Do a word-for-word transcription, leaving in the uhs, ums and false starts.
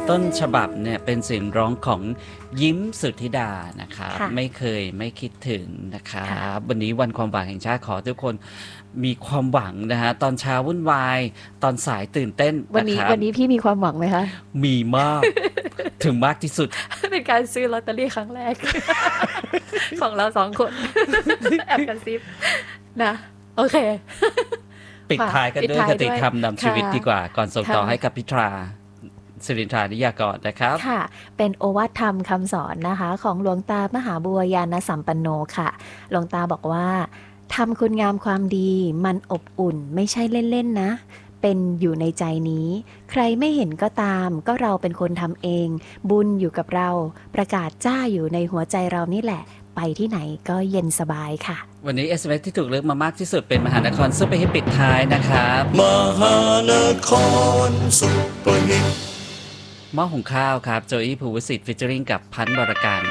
ต้นฉบับเนี่ยเป็นเสียงร้องของยิ้มสุทธิดานะครับไม่เคยไม่คิดถึงนะครับวันนี้วันความหวังแห่งชาติขอทุกคนมีความหวังนะฮะตอนเช้าวุ่นวายตอนสายตื่นเต้นวันนี้วันนี้พี่มีความหวังไหมคะมีมาก ถึงมากที่สุดเป็นการซื้อลอตเตอรี่ครั้งแรก ของเราสองคน แอบกันซิปนะโอเคปิดท้ายกันด้วยคติธรรมนำชีวิตดีกว่าก่อนส่งต่อให้กับพิตราสิรินทรานิยากรนะครับค่ะเป็นโอวาทธรรมคำสอนนะคะของหลวงตามหาบัวยานสัมปันโนค่ะหลวงตาบอกว่าทำคุณงามความดีมันอบอุ่นไม่ใช่เล่นๆนะเป็นอยู่ในใจนี้ใครไม่เห็นก็ตามก็เราเป็นคนทำเองบุญอยู่กับเราประกาศจ้าอยู่ในหัวใจเรานี่แหละไปที่ไหนก็เย็นสบายค่ะวันนี้ เอส เอ็ม เอส ที่ถูกเลือกมามากที่สุดเป็นมหานครซุปเปอร์ฮิตปิดท้ายนะครับมหานครซุปเปอร์ฮิตหม้อหุงข้าวครับโจอี้ภูวสิทธิ์ฟิชเจอริงกับพันธ์วรการ